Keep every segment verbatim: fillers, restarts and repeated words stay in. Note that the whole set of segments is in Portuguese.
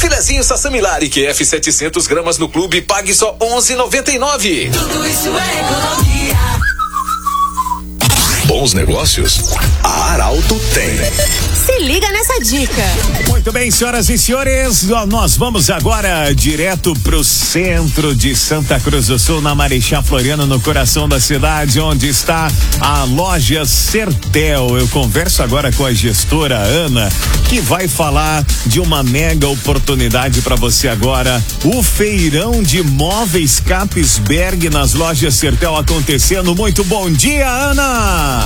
Filezinho Sassamilari Q F setecentos gramas no clube, pague só onze reais e noventa e nove centavos. Tudo isso é economia. Bons negócios, a Arauto tem. Se liga nessa dica. Muito bem, senhoras e senhores, nós vamos agora direto pro centro de Santa Cruz do Sul, na Marechal Floriano, no coração da cidade, onde está a loja Sertel. Eu converso agora com a gestora Ana, que vai falar de uma mega oportunidade para você agora, o feirão de móveis Capisberg nas lojas Sertel acontecendo. Muito bom dia, Ana!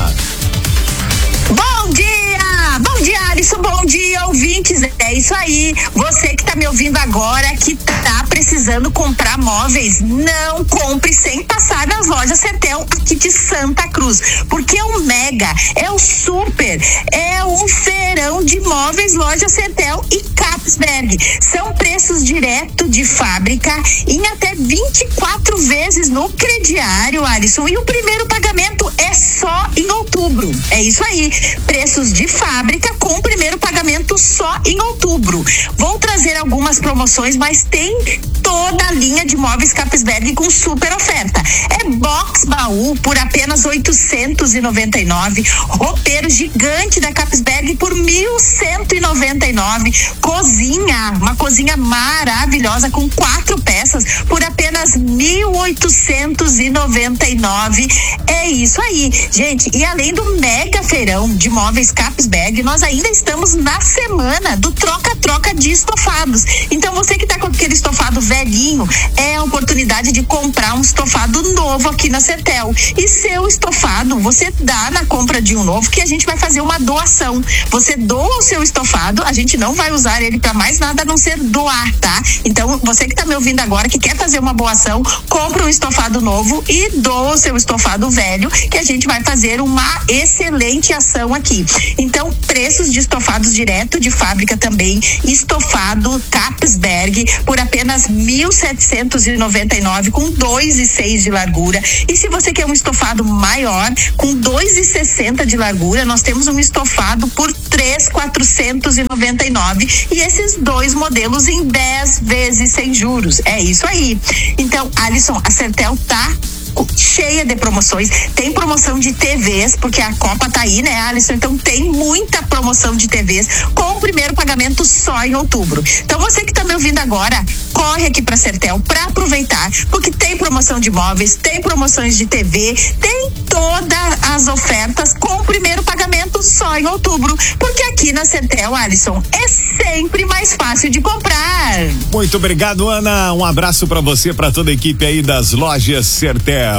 Bom dia! Bom dia, Alisson, bom dia, ouvintes. É isso aí, você que tá me ouvindo agora, que tá precisando comprar móveis, não compre sem passar nas lojas Sertel aqui de Santa Cruz, porque é um mega, é o super, é um feirão de móveis, loja Sertel e Capisberg. São preços direto de fábrica em até vinte e quatro vezes no crediário, Alisson, e o primeiro pagamento é só em outubro. É isso aí, preços de fábrica com o primeiro pagamento só em outubro. Vou trazer algumas promoções, mas tem toda a linha de móveis Capisberg com super oferta. É box baú por apenas oitocentos e noventa e nove, roupeiro gigante da Capisberg por mil cento e noventa e nove, cozinha, uma cozinha maravilhosa com quatro peças por apenas mil oitocentos e noventa e nove. É isso aí, gente. E além do mega feirão de móveis Capisberg, nós ainda estamos na semana do troca-troca de estofados. Então você que tá com aquele estofado velhinho, é a oportunidade de comprar um estofado novo aqui na Sertel. E seu estofado, você dá na compra de um novo, que a gente vai fazer uma doação. Você doa o seu estofado, a gente não vai usar ele para mais nada a não ser doar, tá? Então você que tá me ouvindo agora, que quer fazer uma boa ação, compra um estofado novo e doa o seu estofado velho, que a gente vai fazer uma excelente ação aqui. Então, preços de estofados direto de fábrica também, estofado Capisberg por apenas mil setecentos e noventa e nove, com dois e seis de largura. E se você quer um estofado maior, com dois e sessenta de largura, nós temos um estofado por três quatrocentos e noventa e nove, e esses dois modelos em dez vezes sem juros. É isso aí. Então, Alisson, a Sertel tá cheia de promoções, tem promoção de T Vs, porque a Copa tá aí, né, Alisson? Então tem muita promoção de T Vs com o primeiro pagamento só em outubro. Então você que tá me ouvindo agora, corre aqui pra Sertel pra aproveitar, porque tem promoção de móveis, tem promoções de T V, tem todas as ofertas com o primeiro pagamento só em outubro, porque aqui na Sertel, Alisson, é sempre mais fácil de comprar. Muito obrigado, Ana, um abraço pra você, pra toda a equipe aí das lojas Sertel.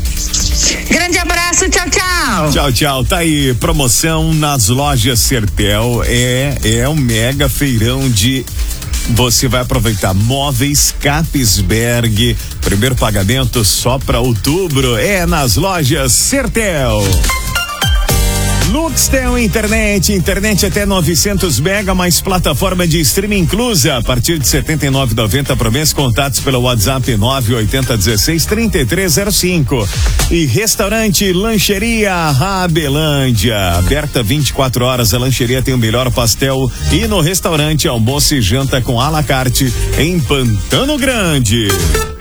Grande abraço, tchau, tchau. Tchau, tchau. Tá aí, promoção nas lojas Sertel. É, é um mega feirão de. Você vai aproveitar móveis Capisberg. Primeiro pagamento só para outubro. É nas lojas Sertel. Luxtel Internet, internet até novecentos mega, mais plataforma de streaming inclusa, a partir de setenta e nove reais e noventa centavos por mês. Contatos pelo WhatsApp nove oito zero um seis três três zero cinco. E restaurante Lancheria Rabelândia, aberta vinte e quatro horas. A lancheria tem o melhor pastel, e no restaurante almoço e janta com à la carte em Pantano Grande.